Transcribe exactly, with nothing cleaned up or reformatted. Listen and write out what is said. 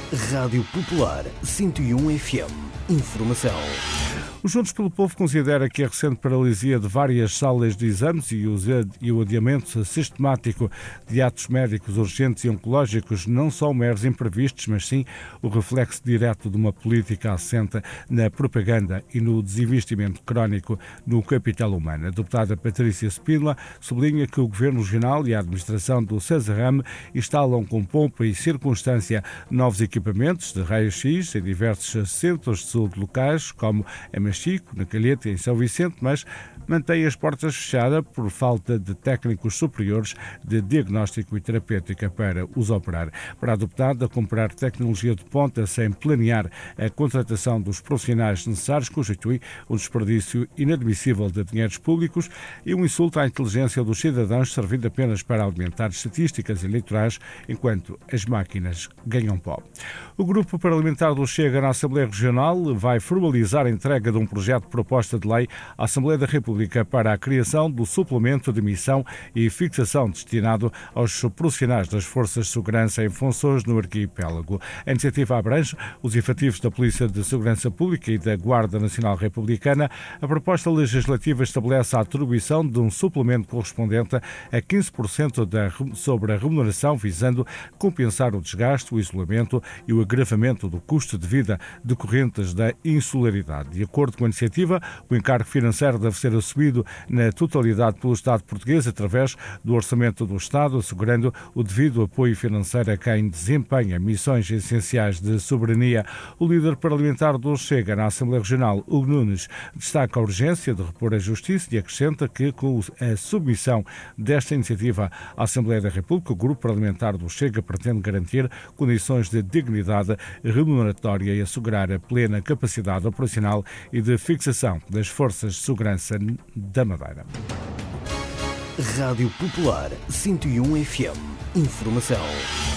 Rádio Popular cento e um F M. Informação. O Juntos pelo Povo considera que a recente paralisia de várias salas de exames e o adiamento sistemático de atos médicos urgentes e oncológicos não são meros imprevistos, mas sim o reflexo direto de uma política assente na propaganda e no desinvestimento crónico no capital humano. A deputada Patrícia Spínola sublinha que o Governo Regional e a administração do Cesarrame instalam com pompa e circunstância novos equipamentos de raio-x em diversos centros de saúde locais, como a Chico, na Calheta e em São Vicente, mas mantém as portas fechadas por falta de técnicos superiores de diagnóstico e terapêutica para os operar. Para a deputada, comprar tecnologia de ponta sem planear a contratação dos profissionais necessários constitui um desperdício inadmissível de dinheiros públicos e um insulto à inteligência dos cidadãos, servindo apenas para alimentar estatísticas eleitorais enquanto as máquinas ganham pó. O Grupo Parlamentar do Chega na Assembleia Regional vai formalizar a entrega de um projeto de proposta de lei à Assembleia da República para a criação do suplemento de missão e fixação destinado aos profissionais das Forças de Segurança em funções no arquipélago. A iniciativa abrange os efetivos da Polícia de Segurança Pública e da Guarda Nacional Republicana. A proposta legislativa estabelece a atribuição de um suplemento correspondente a quinze por cento da, sobre a remuneração, visando compensar o desgaste, o isolamento e o agravamento do custo de vida decorrentes da insularidade. De acordo com a iniciativa, o encargo financeiro deve ser assumido na totalidade pelo Estado português através do Orçamento do Estado, assegurando o devido apoio financeiro a quem desempenha missões essenciais de soberania. O líder parlamentar do Chega na Assembleia Regional, Hugo Nunes, destaca a urgência de repor a justiça e acrescenta que, com a submissão desta iniciativa à Assembleia da República, o grupo parlamentar do Chega pretende garantir condições de dignidade remuneratória e assegurar a plena capacidade operacional e de fixação das Forças de Segurança da Madeira. Rádio Popular cento e um F M. Informação.